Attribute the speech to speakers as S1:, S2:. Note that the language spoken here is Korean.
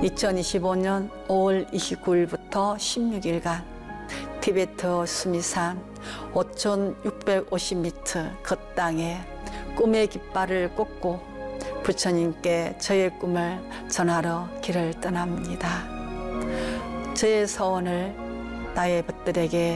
S1: 2025년 5월 29일부터 16일간 티베트 수미산 5,650m 그 땅에 꿈의 깃발을 꽂고 부처님께 저의 꿈을 전하러 길을 떠납니다. 저의 소원을 나의 벗들에게